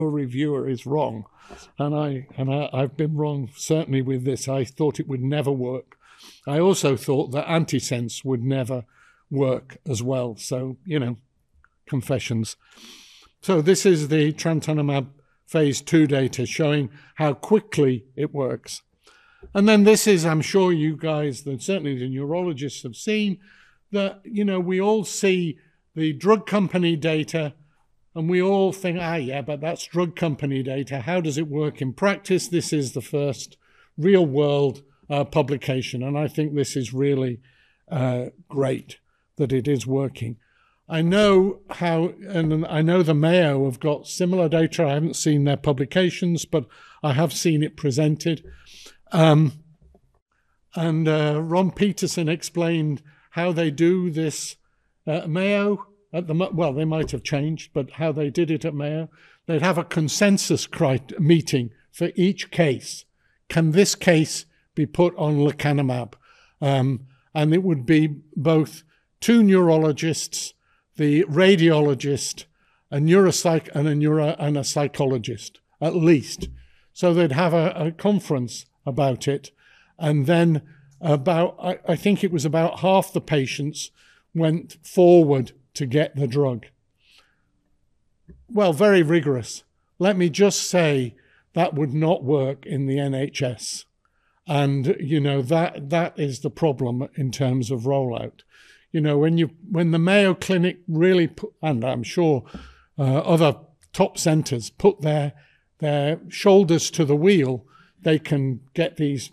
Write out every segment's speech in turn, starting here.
reviewer is wrong, and I've been wrong certainly with this. I thought it would never work. I also thought that antisense would never work as well. So, confessions. So this is the trontinemab phase 2 data showing how quickly it works. And then this is, I'm sure you guys, certainly the neurologists have seen, that, we all see the drug company data and we all think, yeah, but that's drug company data. How does it work in practice? This is the first real world publication. And I think this is really great that it is working. I know and I know the Mayo have got similar data. I haven't seen their publications, but I have seen it presented. And Ron Peterson explained how they do this at Mayo. Well, they might have changed, but how they did it at Mayo. They'd have a consensus meeting for each case. Can this case be put on lecanemab? And it would be both 2 neurologists, the radiologist, a neuropsych, and a psychologist, at least. So they'd have a conference about it. And then I think it was about half the patients went forward to get the drug. Well, very rigorous. Let me just say that would not work in the NHS. And, that is the problem in terms of rollout. When the Mayo Clinic really put, and I'm sure other top centres put their shoulders to the wheel, they can get these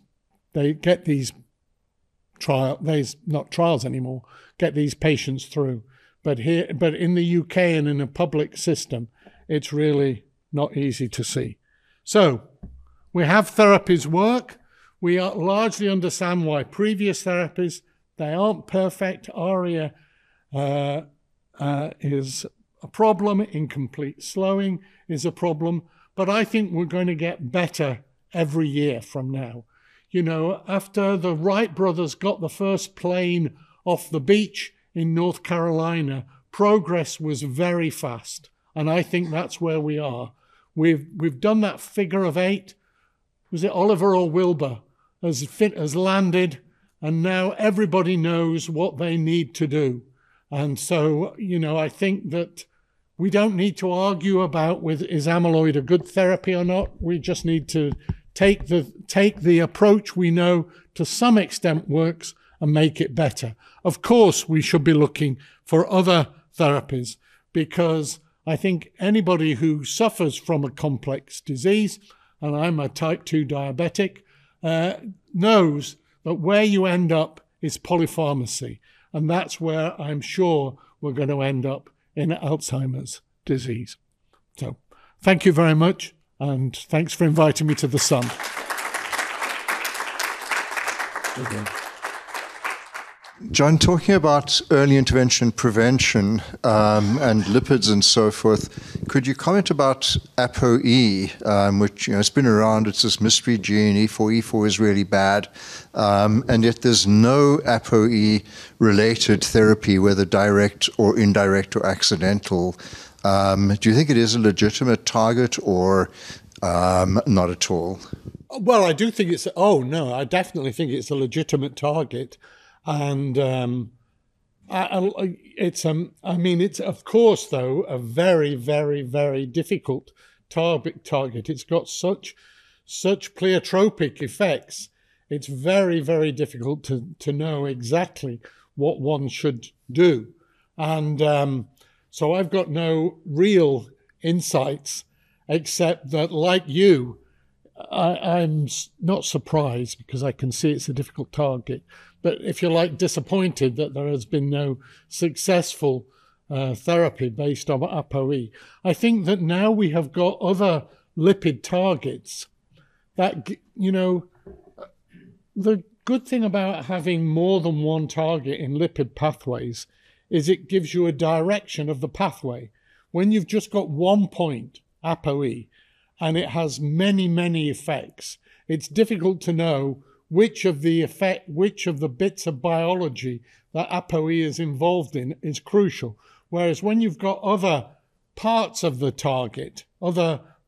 not trials anymore, get these patients through. But in the UK and in a public system, it's really not easy to see. So we have therapies work. We largely understand why previous therapies, they aren't perfect. ARIA is a problem. Incomplete slowing is a problem. But I think we're going to get better every year from now. After the Wright brothers got the first plane off the beach in North Carolina, progress was very fast. And I think that's where we are. We've done that figure of 8. Was it Oliver or Wilbur? Has landed, and now everybody knows what they need to do. And so, I think that we don't need to argue about is amyloid a good therapy or not. We just need to take the approach we know to some extent works and make it better. Of course, we should be looking for other therapies, because I think anybody who suffers from a complex disease, and I'm a type 2 diabetic, knows that where you end up is polypharmacy. And that's where I'm sure we're going to end up in Alzheimer's disease. So thank you very much, and thanks for inviting me to the Sun. John, talking about early intervention prevention and lipids and so forth, could you comment about ApoE, which it's been around, it's this mystery gene, E4 is really bad, and yet there's no ApoE-related therapy, whether direct or indirect or accidental. Do you think it is a legitimate target or not at all? Well, I do think I definitely think it's a legitimate target. And it's of course, though, a very, very, very difficult target. It's got such pleiotropic effects. It's very, very difficult to know exactly what one should do. And so I've got no real insights, except that, like you, I'm not surprised, because I can see it's a difficult target. But if you're disappointed that there has been no successful therapy based on ApoE, I think that now we have got other lipid targets that, the good thing about having more than one target in lipid pathways is it gives you a direction of the pathway. When you've just got one point, ApoE, and it has many, many effects, it's difficult to know which of the bits of biology that ApoE is involved in is crucial. Whereas when you've got other parts of the target, other